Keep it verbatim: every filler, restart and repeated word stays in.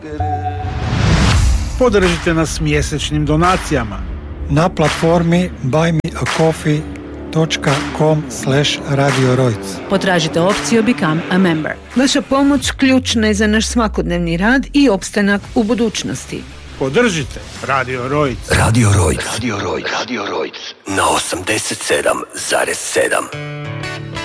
Podržite nas mjesečnim donacijama na platformi buy me a coffee dot com slash radio rojc. Potražite opciju Become a Member. Vaša pomoć ključna je za naš svakodnevni rad i opstanak u budućnosti. Podržite Radio Rojc. Radio Rojc. Radio Rojc. Radio Rojc. Na osamdeset sedam zarez sedam.